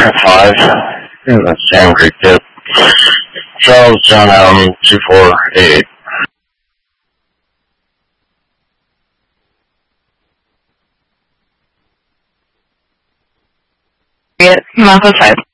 5 in the Sam Creek pit. Charles John Adam 2488. Marco 5.